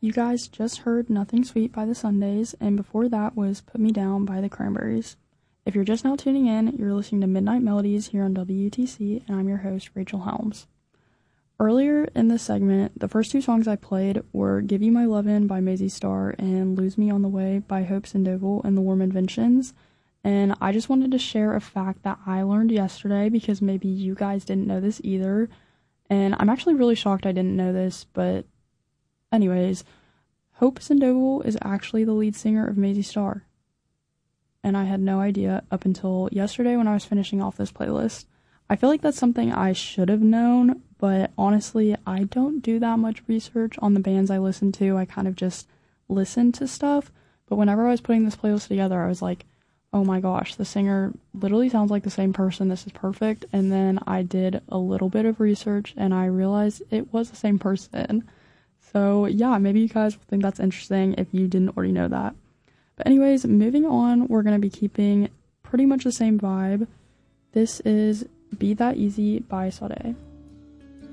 You guys just heard Nothing Sweet by the Sundays, and before that was Put Me Down by the Cranberries. If you're just now tuning in, you're listening to Midnight Melodies here on WTC, and I'm your host, Rachel Helms. Earlier in this segment, the first two songs I played were Give You My Lovin' by Mazzy Star and Lose Me on the Way by Hope Sandoval and the Warm Inventions. And I just wanted to share a fact that I learned yesterday because maybe you guys didn't know this either. And I'm actually really shocked I didn't know this, but anyways, Hope Sandoval is actually the lead singer of Mazzy Star. And I had no idea up until yesterday when I was finishing off this playlist. I feel like that's something I should have known, but honestly, I don't do that much research on the bands I listen to. I kind of just listen to stuff. But whenever I was putting this playlist together, I was like, oh my gosh, the singer literally sounds like the same person. This is perfect. And then I did a little bit of research and I realized it was the same person. So yeah, maybe you guys will think that's interesting if you didn't already know that. But anyways, moving on, we're going to be keeping pretty much the same vibe. This is Be That Easy by Sade.